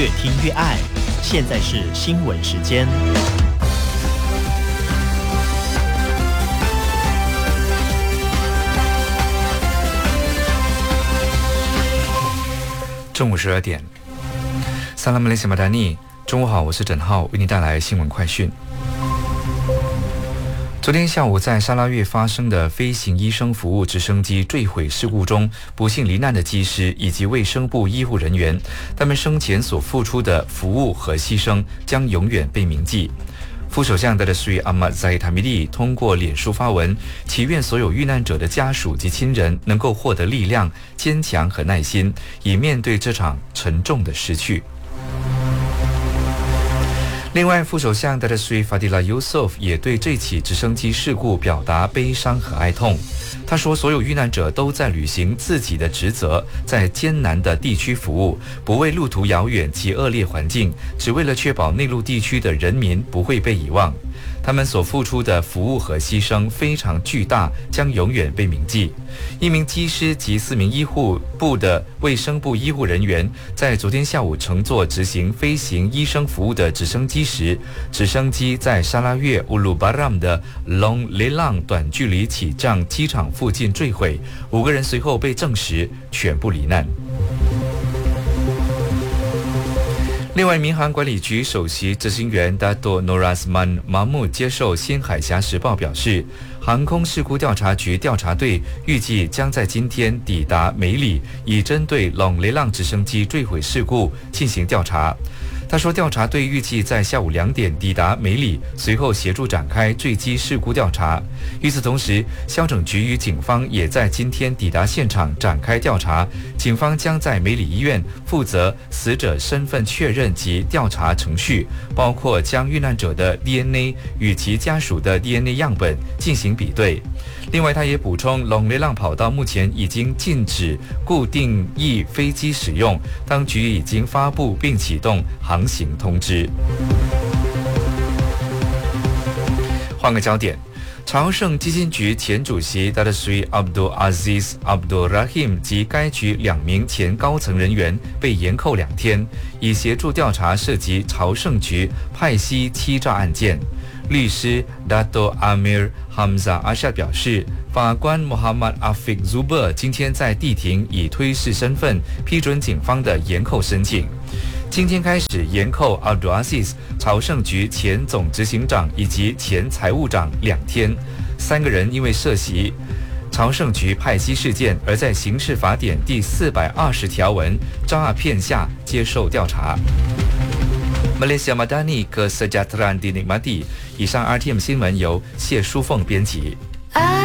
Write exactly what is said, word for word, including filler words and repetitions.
越听越爱。现在是新闻时间。 中午十二点，萨拉姆雷西马达尼，中午好，我是郑浩，为您带来新闻快讯。昨天下午在沙拉越发生的飞行医生服务直升机坠毁事故中，不幸罹难的机师以及卫生部医护人员，他们生前所付出的服务和牺牲将永远被铭记。副首相的Sri Ahmad Zahid Hamidi通过脸书发文，祈愿所有遇难者的家属及亲人能够获得力量、坚强和耐心，以面对这场沉重的失去。另外，副首相的Sri Fadila Yusof 也对这起直升机事故表达悲伤和哀痛。他说，所有遇难者都在履行自己的职责，在艰难的地区服务，不为路途遥远及恶劣环境，只为了确保内陆地区的人民不会被遗忘。他们所付出的服务和牺牲非常巨大，将永远被铭记。一名机师及四名医护部的卫生部医护人员在昨天下午乘坐执行飞行医生服务的直升机时，直升机在沙拉越乌鲁巴让的 Long Lelang 短距离起降机场附近坠毁，五个人随后被证实全部罹难。另外，民航管理局首席执行员 Dato Norazman Mahmud 接受《新海峡时报》表示，航空事故调查局调查队预计将在今天抵达梅里，以针对 Long Lelang 直升机坠毁事故进行调查。他说，调查队预计在下午两点抵达梅里，随后协助展开坠机事故调查。与此同时，消整局与警方也在今天抵达现场展开调查。警方将在梅里医院负责死者身份确认及调查程序，包括将遇难者的 D N A 与其家属的 D N A 样本进行比对。另外，他也补充 Long Lelang 跑道目前已经禁止固定翼飞机使用，当局已经发布并启动航行通知。换个焦点，朝圣基金局前主席 Datuk Seri Abdul Aziz Abdul Rahim 及该局两名前高层人员被延扣两天，以协助调查涉及朝圣局派息欺诈案件。律师 Dato Amir Hamzah Ashad 表示，法官 Muhammad Afiq Zuber 今天在地庭以推事身份批准警方的延扣申请。今天开始延扣 Abdul Aziz 朝圣局前总执行长以及前财务长两天，三个人因为涉及朝圣局派息事件而在刑事法典第四百二十条文诈骗下接受调查。Malaysia Madani Kesejahteraan dinikmati。以上 R T M 新闻由谢淑凤编辑。